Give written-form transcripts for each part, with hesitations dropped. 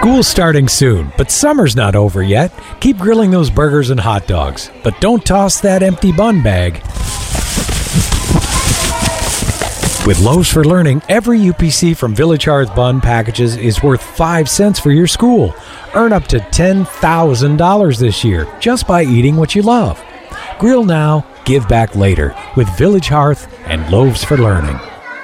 School's starting soon, but summer's not over yet. Keep grilling those burgers and hot dogs, but don't toss that empty bun bag. With Loaves for Learning, every UPC from Village Hearth Bun packages is worth 5 cents for your school. Earn up to $10,000 this year just by eating what you love. Grill now, give back later with Village Hearth and Loaves for Learning.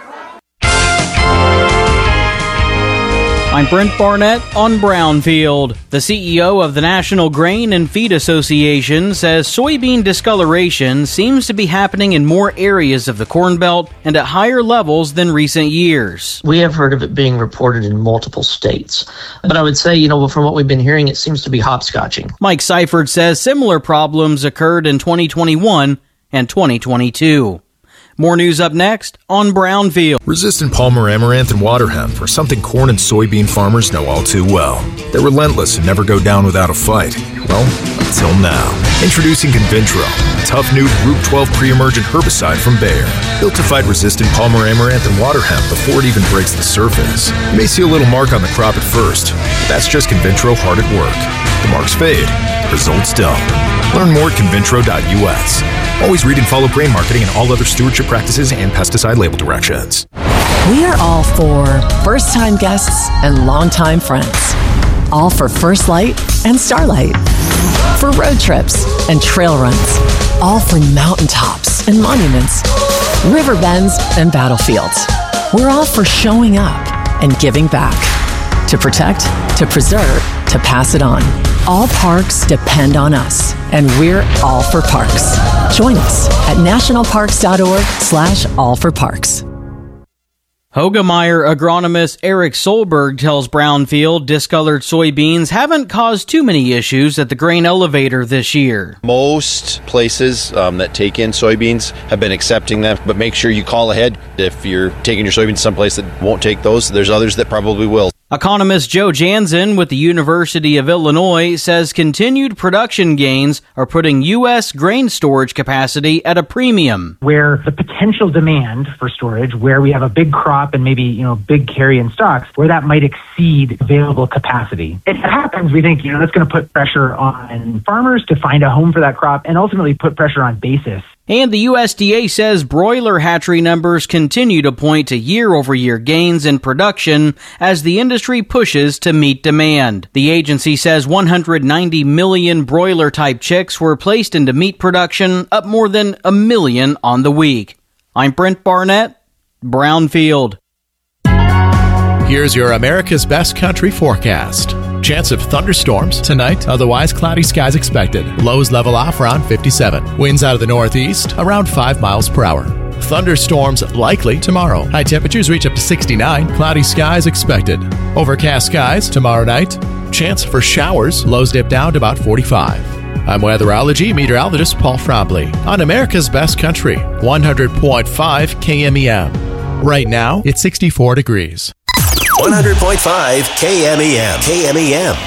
I'm Brent Barnett on Brownfield. The CEO of the National Grain and Feed Association says soybean discoloration seems to be happening in more areas of the Corn Belt and at higher levels than recent years. We have heard of it being reported in multiple states. But I would say, from what we've been hearing, it seems to be hopscotching. Mike Seifert says similar problems occurred in 2021 and 2022. More news up next on Brownfield. Resistant Palmer Amaranth and water hemp are something corn and soybean farmers know all too well. They're relentless and never go down without a fight. Well, until now. Introducing Convintro, a tough new Group 12 pre-emergent herbicide from Bayer. Built to fight resistant Palmer Amaranth and water hemp before it even breaks the surface. You may see a little mark on the crop at first, but that's just Convintro hard at work. The marks fade, the results don't. Learn more at convintro.us. Always read and follow grain marketing and all other stewardship practices and pesticide label directions. We are all for first-time guests and longtime friends. All for First Light and Starlight. For road trips and trail runs. All for mountaintops and monuments. River bends and battlefields. We're all for showing up and giving back. To protect, to preserve, to pass it on. All parks depend on us, and we're all for parks. Join us at nationalparks.org/allforparks. Hoegemeyer agronomist Eric Solberg tells Brownfield discolored soybeans haven't caused too many issues at the grain elevator this year. Most places that take in soybeans have been accepting them, but make sure you call ahead if you're taking your soybeans someplace that won't take those. There's others that probably will. Economist Joe Jansen with the University of Illinois says continued production gains are putting U.S. grain storage capacity at a premium. Where the potential demand for storage, where we have a big crop and maybe, big carry-in stocks, where that might exceed available capacity. If it happens, we think, that's going to put pressure on farmers to find a home for that crop and ultimately put pressure on basis. And the USDA says broiler hatchery numbers continue to point to year-over-year gains in production as the industry pushes to meet demand. The agency says 190 million broiler-type chicks were placed into meat production, up more than 1 million on the week. I'm Brent Barnett, Brownfield. Here's your America's Best Country forecast. Chance of thunderstorms tonight, otherwise cloudy skies expected. Lows level off around 57. Winds out of the northeast around 5 miles per hour. Thunderstorms likely tomorrow. High temperatures reach up to 69. Cloudy skies expected. Overcast skies tomorrow night. Chance for showers. Lows dip down to about 45. I'm weatherology meteorologist Paul Frobley on America's Best Country, 100.5 KMEM. Right now, it's 64 degrees. 100.5 KMEM. KMEM.